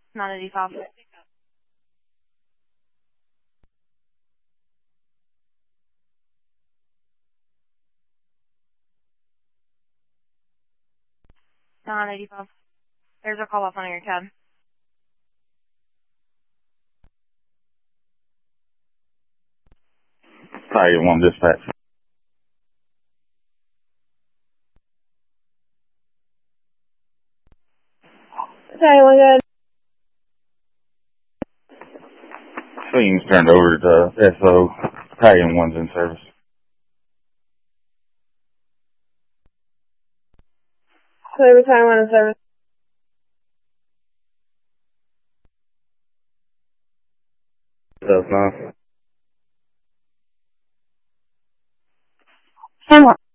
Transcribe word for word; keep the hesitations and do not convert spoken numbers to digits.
nine eighty-five. nine eighty-five. There's a call off on your cab. Tiger one dispatch. Tiger one good. Scene's turned over to S O. Tiger one's in service. Tiger one in service. That's nice. ten one.